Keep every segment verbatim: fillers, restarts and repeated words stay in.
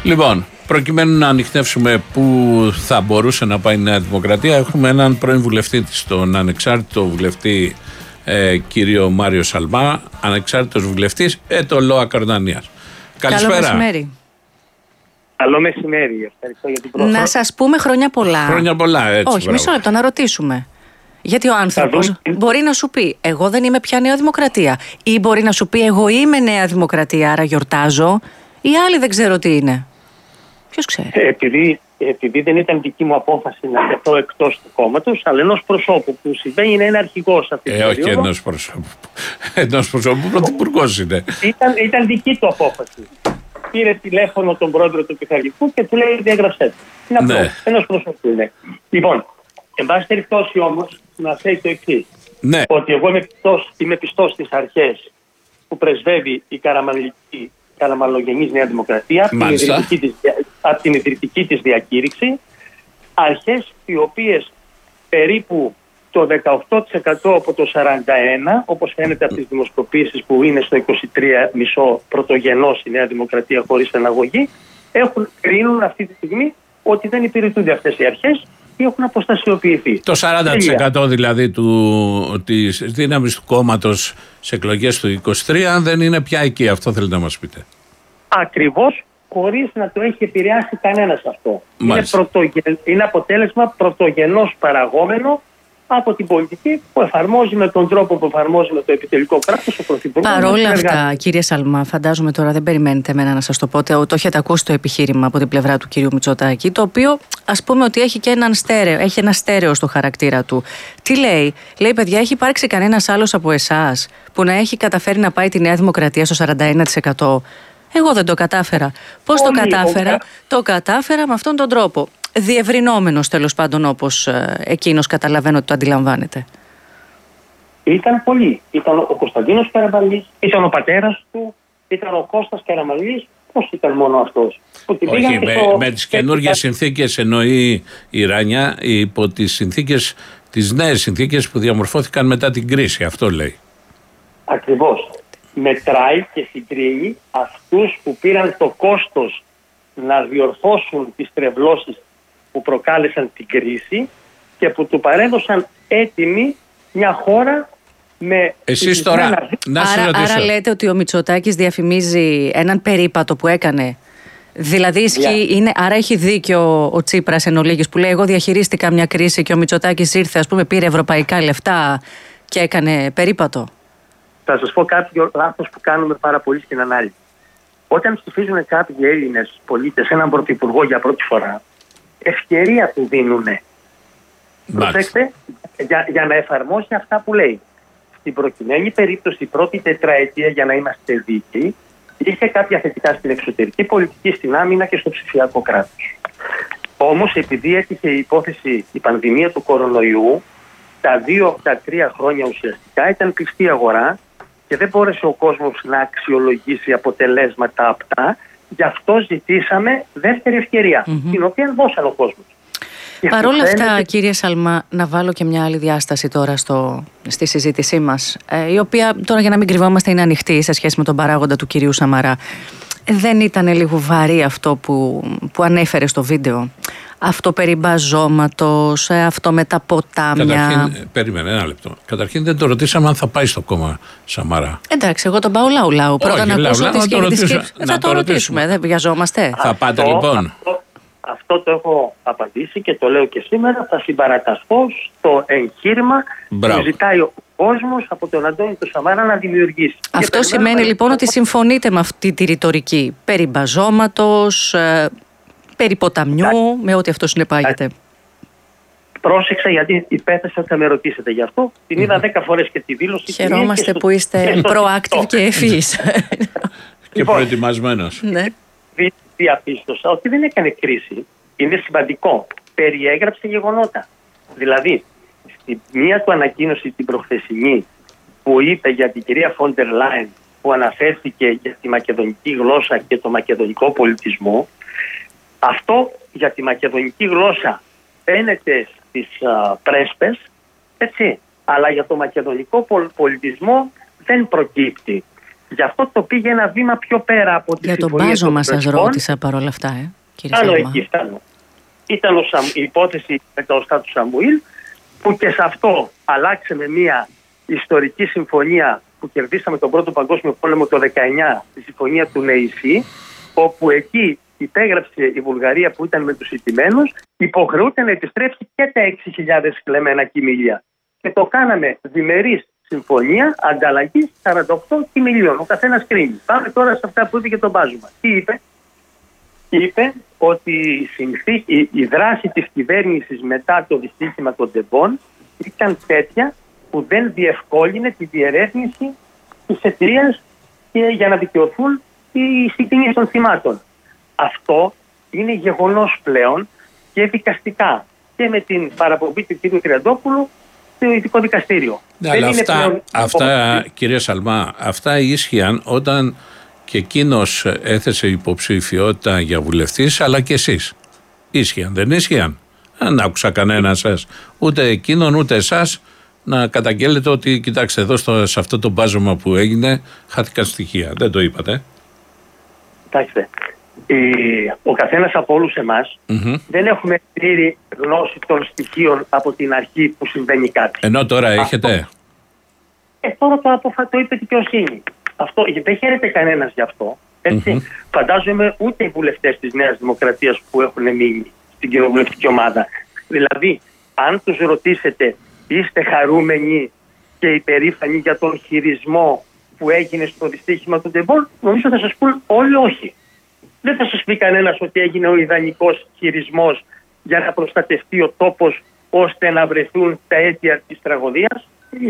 Λοιπόν, προκειμένου να ανιχνεύσουμε πού θα μπορούσε να πάει η Νέα Δημοκρατία, έχουμε έναν πρώην βουλευτή της, τον ανεξάρτητο βουλευτή ε, κύριο Μάριο Σαλμά, ανεξάρτητος βουλευτής, ε, το ΛΟΑ Καρδανίας. Καλησπέρα. Καλό μεσημέρι. Καλό μεσημέρι, ευχαριστώ για την πρόσκληση. Να σας πούμε χρόνια πολλά. Χρόνια πολλά, έτσι. Όχι, μπράβο. μισό λεπτό να ρωτήσουμε. Γιατί ο άνθρωπος μπορεί να σου πει εγώ δεν είμαι πια Νέα Δημοκρατία, ή μπορεί να σου πει εγώ είμαι Νέα Δημοκρατία, άρα γιορτάζω, ή άλλοι δεν ξέρω τι είναι. Ποιος ξέρει. Επειδή, επειδή δεν ήταν δική μου απόφαση να τεθώ εκτός του κόμματος, αλλά ενός προσώπου που συμβαίνει να είναι αρχηγός αυτή τη Ε, όχι περίοδο. ενός προσώπου. Ενός προσώπου, πρωθυπουργός είναι. Ήταν, ήταν δική του απόφαση. Πήρε τηλέφωνο τον πρόεδρο του Πειθαρχικού και του λέει διαγραψέ του. Είναι αυτό. Ναι. Ενός προσώπου είναι. Λοιπόν, εν πάση περιπτώσει όμως, να say το εξής. Ναι. Ότι εγώ είμαι πιστός, είμαι πιστός στις αρχές που πρεσβεύει η καραμαλική, καραμαλογενής Νέα Δημοκρατία από την, ιδρυτική της, από την ιδρυτική της διακήρυξη. Αρχές οι οποίες περίπου το δεκαοκτώ τοις εκατό από το σαράντα ένα τοις εκατό, όπως φαίνεται από τις δημοσκοπήσεις που είναι στο είκοσι τρία κόμμα πέντε πρωτογενώς η Νέα Δημοκρατία χωρίς εναγωγή, έχουν κρίνουν αυτή τη στιγμή ότι δεν υπηρετούνται αυτές οι αρχές ή έχουν αποστασιοποιηθεί. Το σαράντα τοις εκατό δηλαδή του, της δύναμης του κόμματος σε εκλογές του είκοσι τρία δεν είναι πια εκεί, αυτό θέλετε να μας πείτε. Ακριβώς, χωρίς να το έχει επηρεάσει κανένας αυτό. Είναι, πρωτογεν... είναι αποτέλεσμα πρωτογενώς παραγόμενο από την πολιτική που εφαρμόζει με τον τρόπο που εφαρμόζει με το επιτελικό κράτος ο Πρωθυπουργός. Παρ' όλα αυτά, κύριε Σαλμά, φαντάζομαι τώρα δεν περιμένετε εμένα να σας το πω, το έχετε ακούσει το επιχείρημα από την πλευρά του κυρίου Μητσοτάκη, το οποίο ας πούμε ότι έχει και έναν στέρεο, έχει ένα στέρεο στο χαρακτήρα του. Τι λέει, λέει παιδιά, έχει υπάρξει κανένας άλλος από εσάς που να έχει καταφέρει να πάει τη Νέα Δημοκρατία στο σαράντα ένα τοις εκατό. Εγώ δεν το κατάφερα. Πώς το κατάφερα? Το κατάφερα με αυτόν τον τρόπο. Διευρυνόμενος τέλος πάντων, όπως ε, εκείνος καταλαβαίνω ότι το αντιλαμβάνεται. Ήταν πολλοί. Ήταν ο Κωνσταντίνος Καραμαλής, ήταν ο πατέρας του, ήταν ο Κώστας Καραμαλής. Πώς ήταν μόνο αυτός? Όχι, με, στο... με τις καινούργιες συνθήκες εννοεί η Ράνια, υπό τις συνθήκες, τις νέες συνθήκες που διαμορφώθηκαν μετά την κρίση, αυτό λέει. Ακριβώς. Μετράει και συγκρίνει αυτούς που πήραν το κόστος να διορθώσουν τις τρευλώσεις που προκάλεσαν την κρίση και που του παρέδωσαν έτοιμη μια χώρα με... Εσείς τώρα, ένα... να άρα, άρα λέτε ότι ο Μητσοτάκης διαφημίζει έναν περίπατο που έκανε. Δηλαδή ισχύει, yeah. είναι, άρα έχει δίκιο ο Τσίπρας εν ολίγης που λέει εγώ διαχειρίστηκα μια κρίση και ο Μητσοτάκης ήρθε, ας πούμε, πήρε ευρωπαϊκά λεφτά και έκανε περίπατο. Θα σας πω κάποιο λάθος που κάνουμε πάρα πολύ στην ανάλυση. Όταν ψηφίζουν κάποιοι Έλληνες πολίτες έναν πρωθυπουργό για πρώτη φορά, ευκαιρία του δίνουνε. Προσέξτε, για, για να εφαρμόσει αυτά που λέει. Στην προκειμένη περίπτωση, η πρώτη τετραετία, για να είμαστε δίκαιοι, είχε κάποια θετικά στην εξωτερική πολιτική, στην άμυνα και στο ψηφιακό κράτος. Όμως, επειδή έτυχε η υπόθεση, η πανδημία του κορονοϊού, τα δύο, τα τρία χρόνια ουσιαστικά ήταν κλειστή αγορά και δεν μπόρεσε ο κόσμος να αξιολογήσει αποτελέσματα απτά. Γι' αυτό ζητήσαμε δεύτερη ευκαιρία, mm-hmm. την οποία δώσαν ο κόσμος. Παρ' όλα αυτά, φαίνεται... κύριε Σαλμά, να βάλω και μια άλλη διάσταση τώρα στο, στη συζήτησή μας, ε, η οποία τώρα, για να μην κρυβόμαστε, είναι ανοιχτή σε σχέση με τον παράγοντα του κυρίου Σαμαρά. Δεν ήταν λίγο βαρύ αυτό που, που ανέφερε στο βίντεο? Αυτό περί μπαζώματος, αυτό με τα ποτάμια. Καταρχήν, περίμενε ένα λεπτό. Καταρχήν δεν το ρωτήσαμε αν θα πάει στο κόμμα Σαμαρά. Εντάξει, εγώ τον πάω λαού λαού. Πρώτα να ακούσω τις σκέψεις. Θα το ρωτήσουμε, δεν βιαζόμαστε. Θα πάτε λοιπόν. Αυτό, αυτό το έχω απαντήσει και το λέω και σήμερα. Θα συμπαραταστώ στο εγχείρημα που ζητάει ο κόσμος από τον Αντώνη του Σαμαρά να δημιουργήσει. Αυτό σημαίνει λοιπόν ότι συμφωνείτε με αυτή τη ρητορική περί μπαζώματος, περί ποταμιού, Ά, με ό,τι αυτό συνεπάγεται. Πρόσεξα, γιατί υπέθεσα ότι θα με ρωτήσετε γι' αυτό. Την mm-hmm. είδα δέκα φορές και τη δήλωση. Χαιρόμαστε στο, που είστε proactive και ευφύης. Και προετοιμασμένος. Ναι. Διαπίστωσα ότι δεν έκανε κρίση. Είναι σημαντικό. Περιέγραψε γεγονότα. Δηλαδή, στη μία του ανακοίνωση την προχθεσινή που είπε για την κυρία Φόντερ Λάιν, που αναφέρθηκε για τη μακεδονική γλώσσα και το μακεδονικό πολιτισμό, αυτό για τη μακεδονική γλώσσα φαίνεται στις uh, πρέσπες, έτσι, αλλά για το μακεδονικό πολιτισμό δεν προκύπτει. Γι' αυτό το πήγε ένα βήμα πιο πέρα από τη Για τον συμφωνία. Μπάζωμα σας ρώτησα παρόλα αυτά, ε, κύριε Άλλο Σαλμά. εκεί φτάνω. Ήταν ο Σαμ, η υπόθεση με το οστά του Σαμουήλ, που και σε αυτό αλλάξαμε μια ιστορική συμφωνία που κερδίσαμε τον Πρώτο Παγκόσμιο Πόλεμο το δεκαεννιά, τη συμφωνία του Νεϊσή, όπου εκεί υπέγραψε η Βουλγαρία που ήταν με τους ηττημένους, υποχρεούται να επιστρέψει και τα έξι χιλιάδες κλεμμένα κιμήλια. Και το κάναμε διμερής συμφωνία ανταλλαγής σαράντα οκτώ κιμηλίων. Ο καθένας κρίνει. Πάμε τώρα σε αυτά που είπε και τον Μπάζωμα. Τι είπε? Είπε ότι η, συνθήκη, η δράση της κυβέρνησης μετά το δυστύχημα των Τεμπών ήταν τέτοια που δεν διευκόλυνε τη διερεύνηση της αιτίας για να δικαιωθούν οι συντήμιες των θυμάτων. Αυτό είναι γεγονός πλέον και δικαστικά και με την παραπομπή του κ. Τριαντόπουλου στο ειδικό δικαστήριο. Ναι, αλλά αυτά, πλέον... αυτά κύριε Σαλμά, αυτά ίσχυαν όταν και εκείνος έθεσε υποψηφιότητα για βουλευτής, αλλά και εσείς. Ίσχυαν, δεν ίσχυαν? Δεν άκουσα κανένα σας, ούτε εκείνον ούτε εσάς, να καταγγέλλετε ότι κοιτάξτε εδώ στο, σε αυτό το μπάζωμα που έγινε χάθηκαν στοιχεία. Δεν το είπατε? Κοιτάξτε, ο καθένας από όλους εμάς mm-hmm. δεν έχουμε πλήρη γνώση των στοιχείων από την αρχή που συμβαίνει κάτι. Ενώ τώρα αυτό, έχετε. Ε, τώρα το, αποφα... το είπε δικαιοσύνη. Αυτό δεν χαίρεται κανένας γι' αυτό. Έτσι. Mm-hmm. Φαντάζομαι ούτε οι βουλευτές της Νέας Δημοκρατίας που έχουν μείνει στην κοινοβουλευτική ομάδα. Δηλαδή, αν τους ρωτήσετε, είστε χαρούμενοι και υπερήφανοι για τον χειρισμό που έγινε στο δυστύχημα του Τεμπών, νομίζω θα σας πούν όλοι όχι. Δεν θα σας πει κανένας ότι έγινε ο ιδανικός χειρισμός για να προστατευτεί ο τόπος ώστε να βρεθούν τα αίτια της τραγωδίας.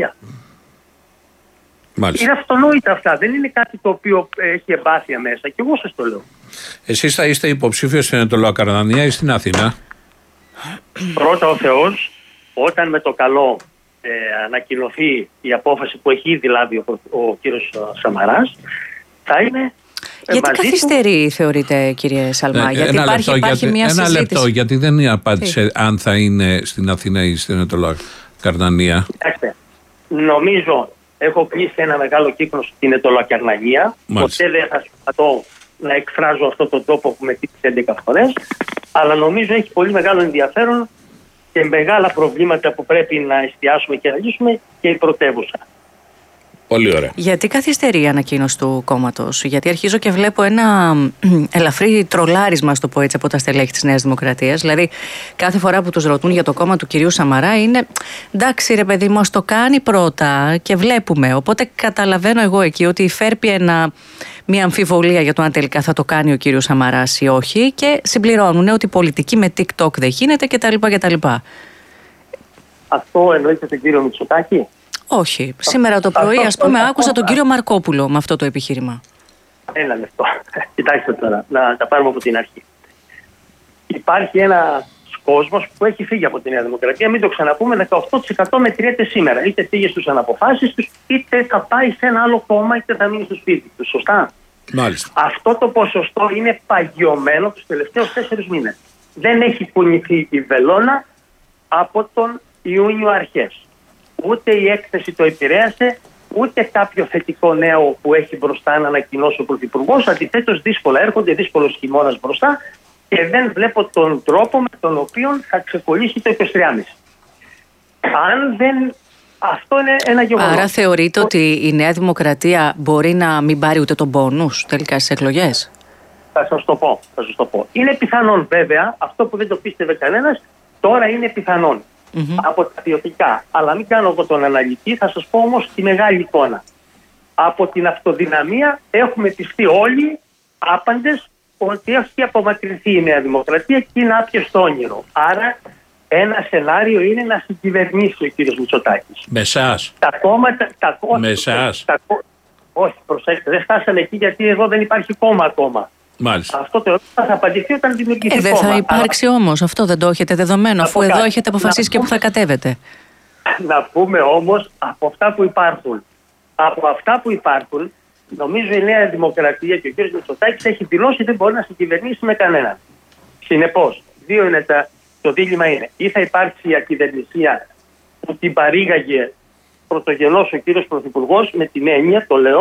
Μάλιστα. Είναι αυτονόητα αυτά. Δεν είναι κάτι το οποίο έχει εμπάθεια μέσα. Και εγώ σας το λέω. Εσείς θα είστε υποψήφιος στην Ανατολοακαρνανία ή στην Αθήνα? Πρώτα ο Θεός, όταν με το καλό ε, ανακοινωθεί η απόφαση που έχει ήδη λάβει ο, ο κύριος Σαμαράς, θα είναι. Γιατί καθυστερεί, του... θεωρείτε, κύριε Σαλμά? Ε, γιατί υπάρχει, λεπτό, υπάρχει γιατί, μια ένα συζήτηση. Ένα λεπτό, γιατί δεν απάντησε Τι? αν θα είναι στην Αθήνα ή στην Ανατολοακαρνανία. Κοιτάξτε, νομίζω έχω κλείσει ένα μεγάλο κύκλο στην Ανατολοακαρνανία. Ποτέ δεν θα σπαθώ να εκφράζω αυτόν τον τόπο που με τύχει έντεκα φορές. Αλλά νομίζω έχει πολύ μεγάλο ενδιαφέρον και μεγάλα προβλήματα που πρέπει να εστιάσουμε και να λύσουμε και η πρωτεύουσα. Πολύ ωραία. Γιατί καθυστερεί η ανακοίνωση του κόμματος? Γιατί αρχίζω και βλέπω ένα ελαφρύ τρολάρισμα, στο πω έτσι, από τα στελέχη της Νέας Δημοκρατίας. Δηλαδή, κάθε φορά που τους ρωτούν για το κόμμα του κυρίου Σαμαρά είναι εντάξει, ρε παιδί μου, ας το κάνει πρώτα και βλέπουμε. Οπότε καταλαβαίνω εγώ εκεί ότι υφέρπει ένα, μια αμφιβολία για το αν τελικά θα το κάνει ο κύριος Σαμαράς ή όχι, και συμπληρώνουν ότι πολιτική με TikTok δεν γίνεται κτλ. κτλ. Αυτό εννοείται τον κύριο Μητσοτάκη? Όχι. Σήμερα το πρωί, ας πούμε, άκουσα τον κύριο Μαρκόπουλο με αυτό το επιχείρημα. Ένα λεπτό. Κοιτάξτε τώρα, να τα πάρουμε από την αρχή. Υπάρχει ένας κόσμος που έχει φύγει από τη Νέα Δημοκρατία, μην το ξαναπούμε, δεκαοκτώ τοις εκατό μετριέται σήμερα. Είτε πήγε στους αναποφάσεις τους, είτε θα πάει σε ένα άλλο κόμμα, είτε θα μείνει στο σπίτι του. Σωστά? Μάλιστα. Αυτό το ποσοστό είναι παγιωμένο τους τελευταίους τέσσερις μήνες. Δεν έχει κουνηθεί η βελόνα από τον Ιούνιο αρχές. Ούτε η έκθεση το επηρέασε, ούτε κάποιο θετικό νέο που έχει μπροστά να ανακοινώσει ο Πρωθυπουργός. Αντιθέτως, δύσκολα έρχονται, δύσκολος χειμώνας μπροστά και δεν βλέπω τον τρόπο με τον οποίο θα ξεκολλήσει το είκοσι τρία κόμμα πέντε. Αν δεν. Αυτό είναι ένα γεγονός. Άρα θεωρείτε ο... ότι η Νέα Δημοκρατία μπορεί να μην πάρει ούτε τον πόνους τελικά στις εκλογές? Θα σας το πω, θα σας το πω. Είναι πιθανόν, βέβαια, αυτό που δεν το πίστευε κανένας, τώρα είναι πιθανόν. Mm-hmm. Από τα ποιοτικά. Αλλά μην κάνω εγώ τον αναλυτή, θα σας πω όμως τη μεγάλη εικόνα. Από την αυτοδυναμία έχουμε πιστεί όλοι άπαντες ότι έχει απομακρυνθεί η Νέα Δημοκρατία και είναι άπιαστο όνειρο. Άρα ένα σενάριο είναι να συγκυβερνήσει ο κύριος Μητσοτάκης. Με εσάς? Τα κόμματα. Τα, με εσάς? Τα, τα, όχι, προσέξτε, δεν φτάσανε εκεί γιατί εδώ δεν υπάρχει κόμμα ακόμα. Μάλιστα. Αυτό το ερώτημα θα απαντηθεί όταν δημιουργηθεί ε, δεν κόμμα. θα υπάρξει αλλά... όμως, αυτό δεν το έχετε δεδομένο, αφού εδώ έχετε αποφασίσει και που θα κατέβετε. Να πούμε όμως από αυτά που υπάρχουν. Από αυτά που υπάρχουν, νομίζω η Νέα Δημοκρατία και ο κ. Μητσοτάκης έχει δηλώσει ότι δεν μπορεί να συγκυβερνήσει με κανέναν. Συνεπώς, δύο είναι τα, το δίλημμα είναι. Ή θα υπάρξει η ακυβερνησία που την παρήγαγε πρωτογενώς ο κ. Πρωθυπουργός, με την έννοια, το λέω,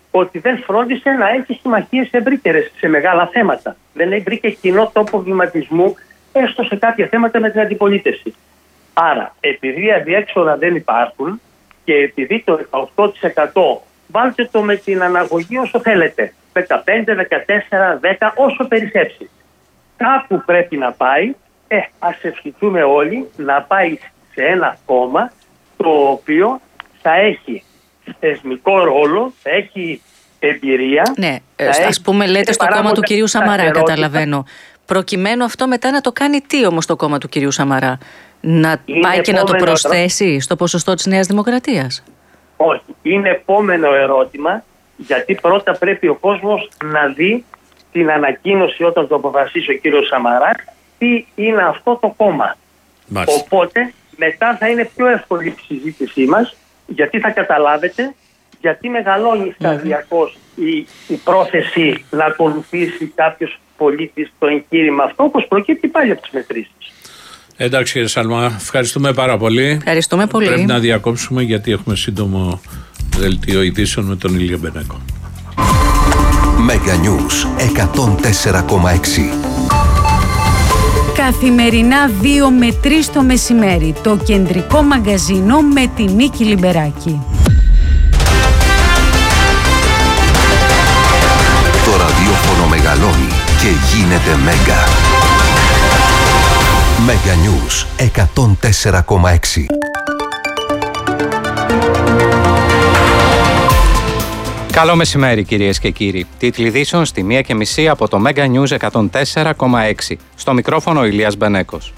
ότι δεν φρόντισε να έχει συμμαχίες ευρύτερες σε μεγάλα θέματα. Δεν βρήκε κοινό τόπο βηματισμού, έστω σε κάποια θέματα με την αντιπολίτευση. Άρα, επειδή αδιέξοδα δεν υπάρχουν και επειδή το δεκαοκτώ τοις εκατό βάλτε το με την αναγωγή όσο θέλετε, δεκαπέντε, δεκατέσσερα, δέκα, όσο περισσέψει. Κάπου πρέπει να πάει, ε, ας ευχηθούμε όλοι να πάει σε ένα κόμμα το οποίο θα έχει θεσμικό ρόλο, θα έχει εμπειρία. Ναι, ας πούμε λέτε στο κόμμα του κυρίου Σαμαρά, καταλαβαίνω. Προκειμένου αυτό μετά να το κάνει τι όμως το κόμμα του κυρίου Σαμαρά? Να είναι πάει και να το προσθέσει ερώ... στο ποσοστό της Νέας Δημοκρατίας? Όχι, είναι επόμενο ερώτημα, γιατί πρώτα πρέπει ο κόσμος να δει την ανακοίνωση όταν το αποφασίσει ο κύριος Σαμαράς τι είναι αυτό το κόμμα. Μάλιστα. Οπότε μετά θα είναι πιο εύκολη η συζήτησή μας, γιατί θα καταλάβετε γιατί μεγαλώνει σταδιακώς mm-hmm. η, η πρόθεση να ακολουθήσει κάποιος πολίτης το εγχείρημα αυτό, όπως προκύπτει πάλι από τις μετρήσεις. Εντάξει κύριε Σαλμά, ευχαριστούμε πάρα πολύ. Ευχαριστούμε πολύ. Πρέπει να διακόψουμε γιατί έχουμε σύντομο δελτίο ειδήσεων με τον Ηλία Μπενέκο. Mega News εκατόν τέσσερα κόμμα έξι. Καθημερινά δύο με τρεις το μεσημέρι, το κεντρικό μαγκαζίνο με τη Νίκη Λιμπεράκη. Το ραδιόφωνο μεγαλώνει και γίνεται Μέγκα. Mega News εκατόν τέσσερα κόμμα έξι. Καλό μεσημέρι κυρίες και κύριοι. Τίτλοι ειδήσεων στη μία και μισή από το Mega News εκατόν τέσσερα κόμμα έξι. Στο μικρόφωνο ο Ηλίας Μπενέκος.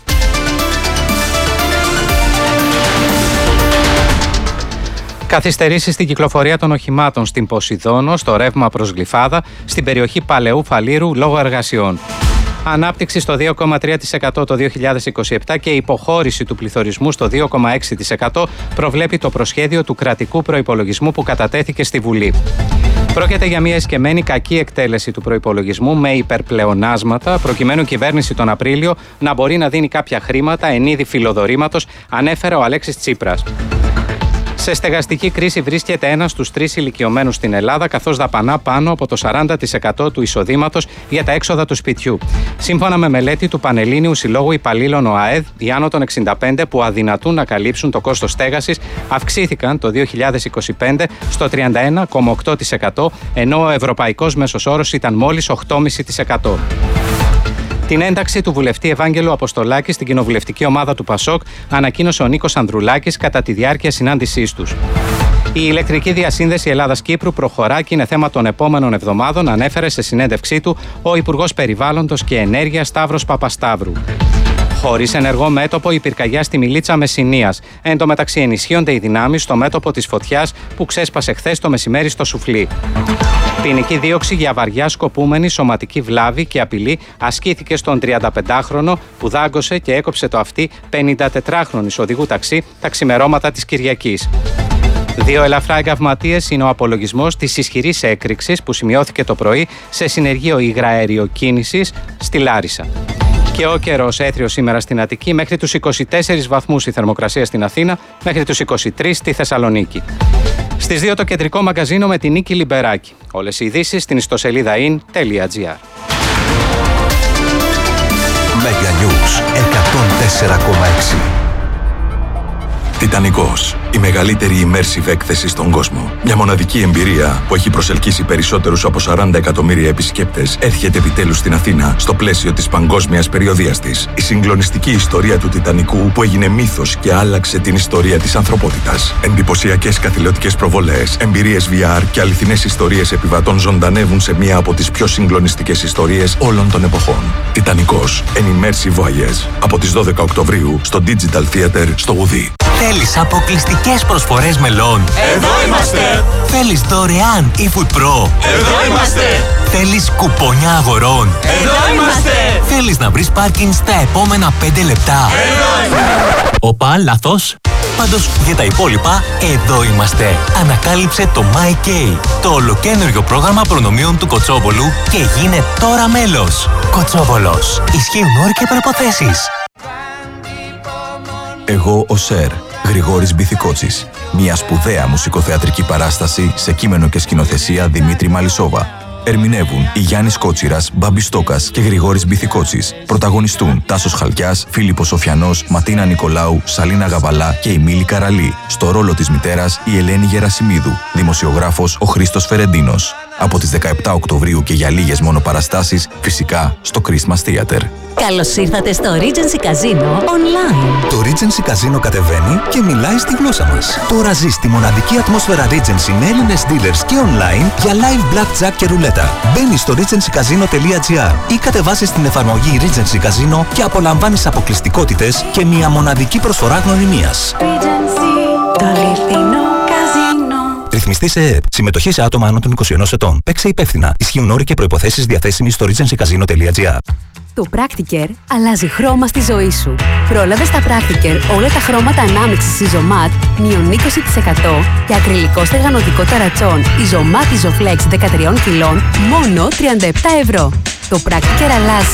Καθυστερήσεις στην κυκλοφορία των οχημάτων στην Ποσειδόνο, στο ρεύμα προς Γλυφάδα, στην περιοχή Παλαιού Φαλήρου λόγω εργασιών. Ανάπτυξη στο δύο κόμμα τρία τοις εκατό το δύο χιλιάδες είκοσι επτά και υποχώρηση του πληθωρισμού στο δύο κόμμα έξι τοις εκατό προβλέπει το προσχέδιο του κρατικού προϋπολογισμού που κατατέθηκε στη Βουλή. Πρόκειται για μια εσκεμμένη κακή εκτέλεση του προϋπολογισμού με υπερπλεονάσματα, προκειμένου η κυβέρνηση τον Απρίλιο να μπορεί να δίνει κάποια χρήματα εν είδη φιλοδορήματος, ανέφερε ο Αλέξης Τσίπρας. Σε στεγαστική κρίση βρίσκεται ένας στους τρεις ηλικιωμένους στην Ελλάδα, καθώς δαπανά πάνω από το σαράντα τοις εκατό του εισοδήματος για τα έξοδα του σπιτιού. Σύμφωνα με μελέτη του Πανελλήνιου Συλλόγου Υπαλλήλων ΟΑΕΔ, οι άνω των εξήντα πέντε που αδυνατούν να καλύψουν το κόστος στέγασης αυξήθηκαν το δύο χιλιάδες είκοσι πέντε στο τριάντα ένα κόμμα οκτώ τοις εκατό, ενώ ο ευρωπαϊκός μέσος όρος ήταν μόλις οκτώ κόμμα πέντε τοις εκατό. Την ένταξη του βουλευτή Ευάγγελου Αποστολάκη στην κοινοβουλευτική ομάδα του Πασόκ ανακοίνωσε ο Νίκος Ανδρουλάκης κατά τη διάρκεια συνάντησής τους. Η ηλεκτρική διασύνδεση Ελλάδας-Κύπρου προχωρά και είναι θέμα των επόμενων εβδομάδων, ανέφερε σε συνέντευξή του ο Υπουργός Περιβάλλοντος και Ενέργειας Σταύρος Παπασταύρου. Χωρίς ενεργό μέτωπο η πυρκαγιά στη Μιλίτσα Μεσσηνίας. Εν τω μεταξύ ενισχύονται οι δυνάμεις στο μέτωπο της φωτιάς που ξέσπασε χθες το μεσημέρι στο Σουφλί. Ποινική δίωξη για βαριά σκοπούμενη σωματική βλάβη και απειλή ασκήθηκε στον τριανταπεντάχρονο που δάγκωσε και έκοψε το αυτί πενηντατετράχρονης οδηγού ταξί τα ξημερώματα της Κυριακής. Δύο ελαφρά εγκαυματίες είναι ο απολογισμός της ισχυρής έκρηξης που σημειώθηκε το πρωί σε συνεργείο υγραεριοκίνησης στη Λάρισα. Και ο καιρός έθριο σήμερα στην Αττική, μέχρι τους είκοσι τέσσερις βαθμούς η θερμοκρασία στην Αθήνα, μέχρι τους είκοσι τρεις στη Θεσσαλονίκη. Στις δύο το κεντρικό μαγκαζίνο με την Νίκη Λιμπεράκη. Όλες οι ειδήσεις στην ιστοσελίδα in τελεία gr. Mega News εκατόν τέσσερα κόμμα έξι. Τιτανικός. Η μεγαλύτερη immersive έκθεση στον κόσμο. Μια μοναδική εμπειρία που έχει προσελκύσει περισσότερους από σαράντα εκατομμύρια επισκέπτες έρχεται επιτέλους στην Αθήνα στο πλαίσιο της παγκόσμιας περιοδείας της. Η συγκλονιστική ιστορία του Τιτανικού που έγινε μύθος και άλλαξε την ιστορία της ανθρωπότητας. Εντυπωσιακές καθηλωτικές προβολές, εμπειρίες βι αρ και αληθινές ιστορίες επιβατών ζωντανεύουν σε μία από τις πιο συγκλονιστικές ιστορίες όλων των εποχών. Τιτανικός. An immersive voyage. Από τις δώδεκα Οκτωβρίου στο Digital Theater στο Ουδί. Θέλεις αποκλειστικές προσφορές μελών? Εδώ είμαστε! Θέλεις δωρεάν eFood Pro? Εδώ είμαστε! Θέλεις κουπόνια αγορών? Εδώ είμαστε! Θέλεις να βρεις πάρκινγκ στα επόμενα πέντε λεπτά? Εδώ είμαστε! Οπα, λάθος! Πάντως για τα υπόλοιπα, εδώ είμαστε! Ανακάλυψε το MyK, το ολοκαίνουργιο πρόγραμμα προνομίων του Κοτσόβολου και γίνε τώρα μέλος! Κοτσόβολος. Ισχύουν όροι και προϋποθέσεις. Εγώ ο Σερ Γρηγόρης Μπιθικότσης. Μια σπουδαία μουσικοθεατρική παράσταση σε κείμενο και σκηνοθεσία Δημήτρη Μαλισσόβα. Ερμηνεύουν η Γιάννης Κότσιρας, Μπάμπης Στόκας και Γρηγόρης Μπιθικότσης. Πρωταγωνιστούν Τάσος Χαλκιάς, Φίλιππος Σοφιανός, Ματίνα Νικολάου, Σαλίνα Γαβαλά και η Μίλη Καραλή. Στο ρόλο της μητέρας η Ελένη Γερασιμίδου. Δημοσιογράφος ο Χρήστος Φερεντίνος. Από τις δεκαεπτά Οκτωβρίου και για λίγες μόνο παραστάσεις, φυσικά στο Christmas Theater. Καλώς ήρθατε στο Regency Casino Online. Το Regency Casino κατεβαίνει και μιλάει στη γλώσσα μας. Τώρα ζεις τη μοναδική ατμόσφαιρα Regency με Έλληνες dealers και online για live blackjack και ρουλέτα. Μπαίνεις στο regency casino τελεία gr ή κατεβάσεις την εφαρμογή Regency Casino και απολαμβάνεις αποκλειστικότητες και μια μοναδική προσφορά γνωριμίας. Regency, το αληθινό καζίνο. Ρυθμιστή σε ΕΕΠ. Συμμετοχή σε άτομα άνω των είκοσι ενός ετών. Παίξε υπεύθυνα. Ισχύουν όροι και προϋποθέσεις διαθέσιμοι στο regency casino τελεία gr. Το Practicare αλλάζει χρώμα στη ζωή σου. Πρόλαβε στα Practicare όλα τα χρώματα ανάμειξης Isomat μείον είκοσι τοις εκατό και ακριλικό στεγανωτικό ταρατσόν Isomat Isoflex δεκατρία κιλών μόνο τριάντα επτά ευρώ. Το Practicare αλλάζει.